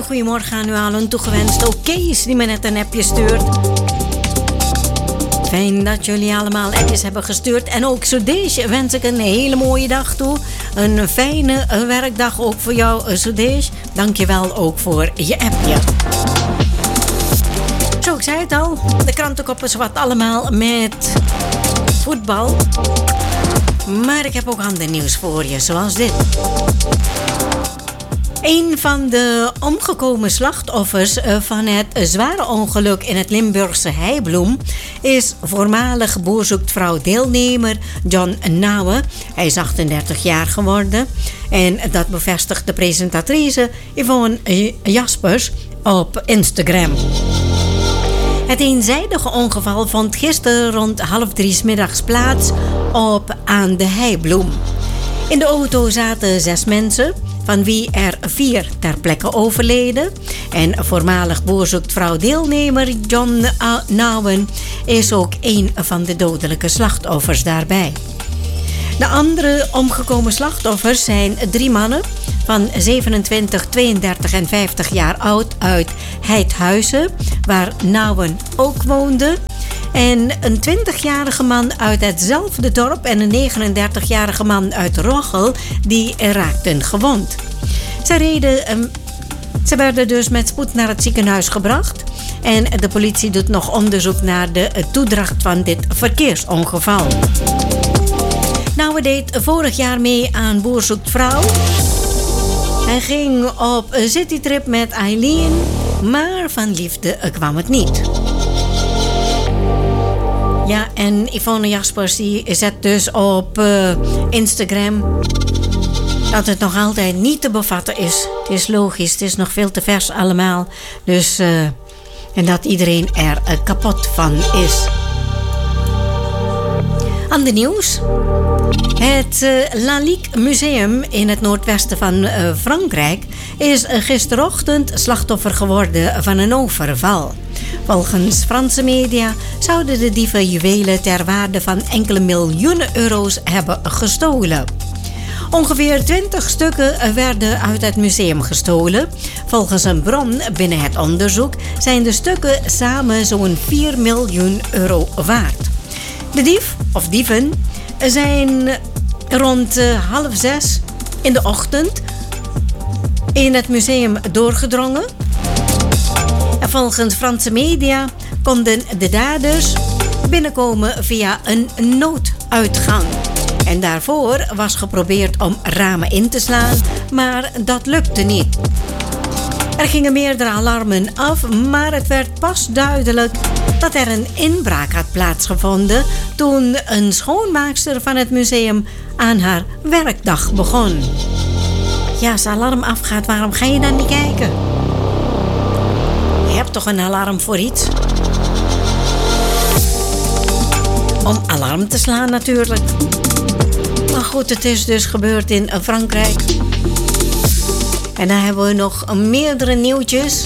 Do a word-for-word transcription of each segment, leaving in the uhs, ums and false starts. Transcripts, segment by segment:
hele goede morgen aan u allen toegewenst. Ook Kees die me net een appje stuurt. Fijn dat jullie allemaal appjes hebben gestuurd. En ook Sudesh wens ik een hele mooie dag toe. Een fijne werkdag ook voor jou, Sudesh. Dankjewel ook voor je appje. Zo, ik zei het al. De krantenkoppen is wat allemaal met voetbal. Maar ik heb ook ander nieuws voor je, zoals dit. Een van de omgekomen slachtoffers van het zware ongeluk in het Limburgse Heibloem is voormalig boerzoekvrouw-deelnemer John Nouwen. Hij is achtendertig jaar geworden en dat bevestigt de presentatrice Yvonne Jaspers op Instagram. Het eenzijdige ongeval vond gisteren rond half drie 's middags plaats op aan de Heibloem. In de auto zaten zes mensen, van wie er vier ter plekke overleden. En voormalig boerzoekvrouw-deelnemer John Nouwen is ook een van de dodelijke slachtoffers daarbij. De andere omgekomen slachtoffers zijn drie mannen van zevenentwintig, tweeëndertig en vijftig jaar oud uit Heidhuizen, waar Nouwen ook woonde. En een twintigjarige man uit hetzelfde dorp en een negenendertigjarige man uit Roggel, die raakten gewond. Ze, reden, um, ze werden dus met spoed naar het ziekenhuis gebracht. En de politie doet nog onderzoek naar de toedracht van dit verkeersongeval. Nou, we deed vorig jaar mee aan Boer Zoekt Vrouw. Hij ging op een citytrip met Eileen, maar van liefde kwam het niet. Ja, en Yvonne Jaspers die zet dus op uh, Instagram dat het nog altijd niet te bevatten is. Het is logisch, het is nog veel te vers allemaal. Dus, uh, en dat iedereen er uh, kapot van is. Ander nieuws. Het uh, Lalique Museum in het noordwesten van uh, Frankrijk is uh, gisterochtend slachtoffer geworden van een overval. Volgens Franse media zouden de dieven juwelen ter waarde van enkele miljoenen euro's hebben gestolen. Ongeveer twintig stukken werden uit het museum gestolen. Volgens een bron binnen het onderzoek zijn de stukken samen zo'n vier miljoen euro waard. De dief of dieven zijn rond uh, half zes in de ochtend in het museum doorgedrongen. En volgens Franse media konden de daders binnenkomen via een nooduitgang. En daarvoor was geprobeerd om ramen in te slaan, maar dat lukte niet. Er gingen meerdere alarmen af, maar het werd pas duidelijk dat er een inbraak had plaatsgevonden toen een schoonmaakster van het museum aan haar werkdag begon. Ja, als het alarm afgaat, waarom ga je dan niet kijken? Je hebt toch een alarm voor iets? Om alarm te slaan natuurlijk. Maar goed, het is dus gebeurd in Frankrijk. En dan hebben we nog meerdere nieuwtjes.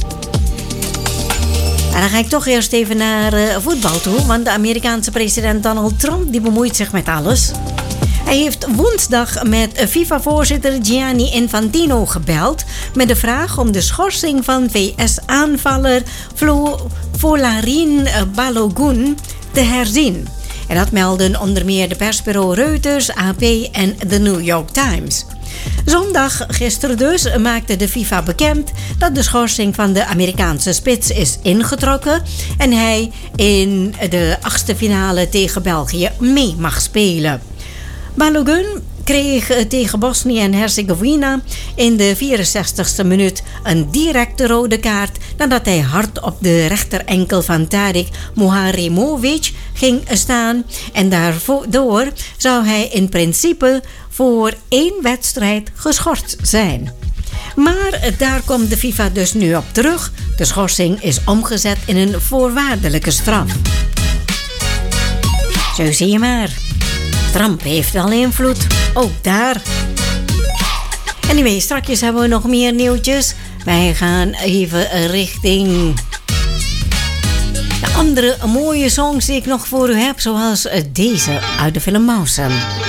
En dan ga ik toch eerst even naar uh, voetbal toe. Want de Amerikaanse president Donald Trump die bemoeit zich met alles. Hij heeft woensdag met FIFA-voorzitter Gianni Infantino gebeld met de vraag om de schorsing van V S-aanvaller Folarin Balogun te herzien. En dat melden onder meer de persbureau Reuters, A P en de New York Times. Zondag, gisteren dus, maakte de FIFA bekend dat de schorsing van de Amerikaanse spits is ingetrokken en hij in de achtste finale tegen België mee mag spelen. Balogun kreeg tegen Bosnië en Herzegovina in de vierenzestigste minuut een directe rode kaart nadat hij hard op de rechterenkel van Tarik Muharemovic ging staan. En daardoor zou hij in principe voor één wedstrijd geschorst zijn. Maar daar komt de FIFA dus nu op terug. De schorsing is omgezet in een voorwaardelijke straf. Zo zie je maar. Trump heeft al invloed, ook daar. Anyway, straks hebben we nog meer nieuwtjes. Wij gaan even richting de andere mooie songs die ik nog voor u heb, zoals deze uit de film Mawsome.